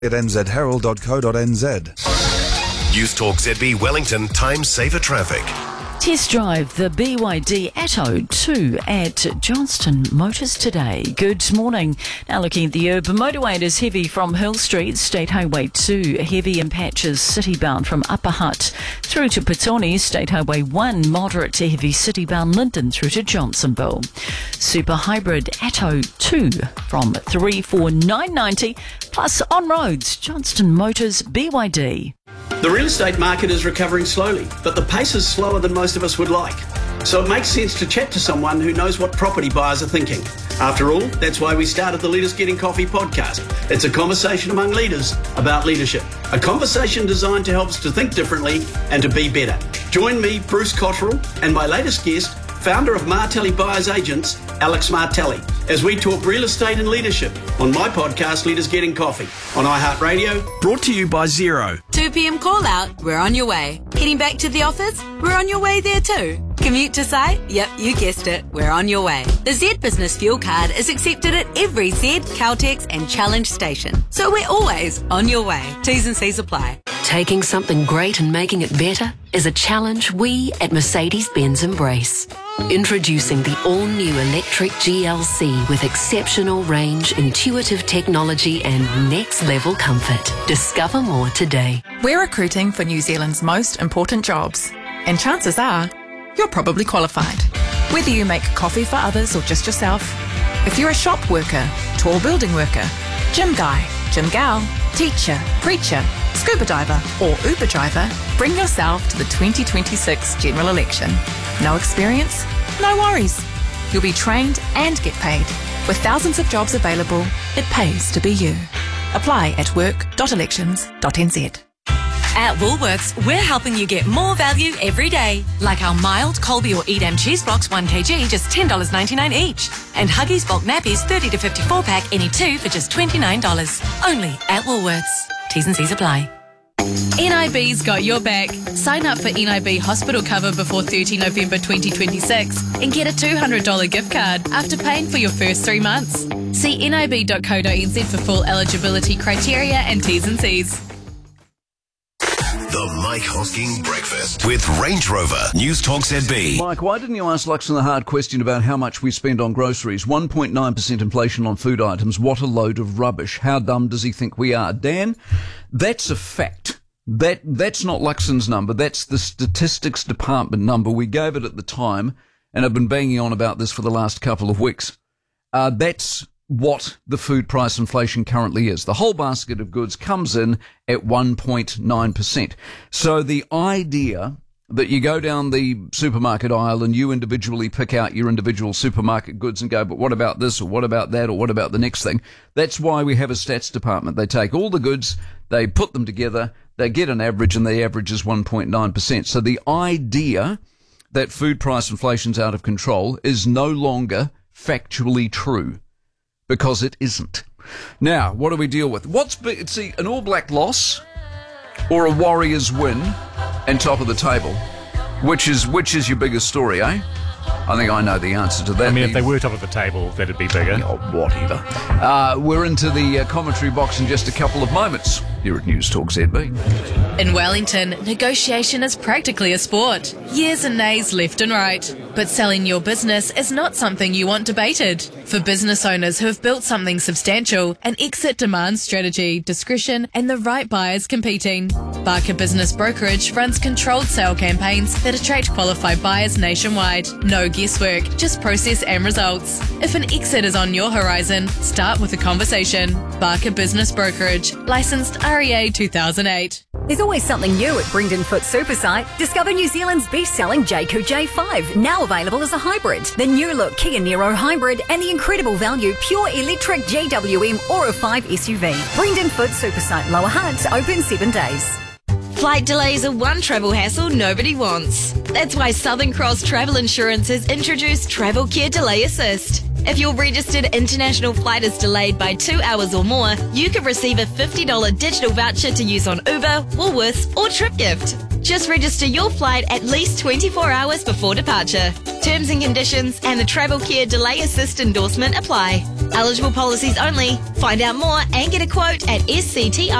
at nzherald.co.nz. News Talk ZB Wellington, time saver traffic. Test drive the BYD Atto 2 at Johnston Motors today. Good morning. Now looking at the urban motorway, it is heavy from Hill Street, State Highway 2, heavy in patches citybound from Upper Hutt through to Petone, State Highway 1, moderate to heavy citybound Linden through to Johnsonville. Super hybrid Atto 2 from 34990 plus on roads, Johnston Motors BYD. The real estate market is recovering slowly, but the pace is slower than most of us would like. So it makes sense to chat to someone who knows what property buyers are thinking. After all, that's why we started the Leaders Getting Coffee podcast. It's a conversation among leaders about leadership. A conversation designed to help us to think differently and to be better. Join me, Bruce Cotterill, and my latest guest, founder of Martelli Buyers Agents, Alex Martelli, as we talk real estate and leadership on my podcast, Leaders Getting Coffee, on iHeartRadio, brought to you by Xero. 2 p.m. call out, we're on your way. Heading back to the office, we're on your way there too. Commute to site? Yep, you guessed it, we're on your way. The Z Business Fuel Card is accepted at every Z, Caltex and Challenge station. So we're always on your way. T's and C's apply. Taking something great and making it better is a challenge we at Mercedes-Benz embrace. Introducing the all-new electric GLC with exceptional range, intuitive technology and next-level comfort. Discover more today. We're recruiting for New Zealand's most important jobs, and chances are you're probably qualified. Whether you make coffee for others or just yourself, if you're a shop worker, tall building worker, gym guy, gym gal, teacher, preacher, scuba diver or Uber driver, bring yourself to the 2026 general election. No experience? No worries. You'll be trained and get paid. With thousands of jobs available, it pays to be you. Apply at work.elections.nz. At Woolworths, we're helping you get more value every day. Like our mild Colby or Edam cheese blocks 1kg, just $10.99 each. And Huggies bulk nappies 30 to 54 pack, any two for just $29. Only at Woolworths. T's and C's apply. NIB's got your back. Sign up for NIB hospital cover before 30 November 2026 and get a $200 gift card after paying for your first 3 months. See nib.co.nz for full eligibility criteria and T's and C's. The Mike Hosking Breakfast with Range Rover. News Talk ZB. Mike, why didn't you ask Luxon the hard question about how much we spend on groceries? 1.9% inflation on food items. What a load of rubbish. How dumb does he think we are? Dan, that's a fact. That's not Luxon's number. That's the Statistics Department number. We gave it at the time, and I've been banging on about this for the last couple of weeks. That's what the food price inflation currently is. The whole basket of goods comes in at 1.9%. So the idea that you go down the supermarket aisle and you individually pick out your individual supermarket goods and go, but what about this or what about that or what about the next thing? That's why we have a stats department. They take all the goods, they put them together, they get an average, and the average is 1.9%. So the idea that food price inflation's out of control is no longer factually true, because it isn't. Now, what do we deal with? See, an All Black loss or a Warriors win and top of the table? Which is your biggest story, eh? I think I know the answer to that. I mean, if they were top of the table, that'd be bigger. Oh, whatever. We're into the commentary box in just a couple of moments here at News Talk ZB. In Wellington, negotiation is practically a sport. Yeas and nays left and right. But selling your business is not something you want debated. For business owners who have built something substantial, an exit demands strategy, discretion, and the right buyers competing. Barker Business Brokerage runs controlled sale campaigns that attract qualified buyers nationwide. No guesswork, just process and results. If an exit is on your horizon, start with a conversation. Barker Business Brokerage, licensed REA 2008. There's always something new at Brington Foot Supersite. Discover New Zealand's best-selling Jayco J5, now available as a hybrid. The new look Kia Niro Hybrid and the incredible value pure electric GWM Aura 5 SUV. Brington Foot Supersite, Lower Hutt, open 7 days. Flight delays are one travel hassle nobody wants. That's why Southern Cross Travel Insurance has introduced Travel Care Delay Assist. If your registered international flight is delayed by 2 hours or more, you can receive a $50 digital voucher to use on Uber, Woolworths or TripGift. Just register your flight at least 24 hours before departure. Terms and conditions and the Travel Care Delay Assist endorsement apply. Eligible policies only. Find out more and get a quote at SCTI.